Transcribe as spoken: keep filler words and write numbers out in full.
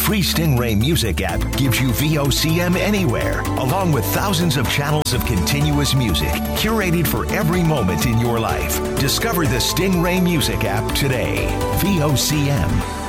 free Stingray Music app gives you V O C M anywhere, along with thousands of channels of continuous music, curated for every moment in your life. Discover the Stingray Music app today. V O C M.